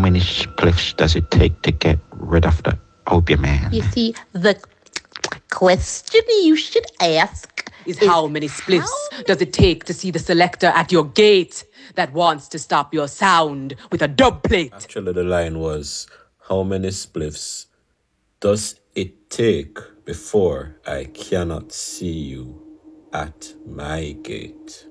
many spliffs does it take to get rid of the opium man? You see, the question you should ask is how many spliffs does it take to see the selector at your gate that wants to stop your sound with a dub plate? Actually, the line was, how many spliffs does it take before I cannot see you at my gate?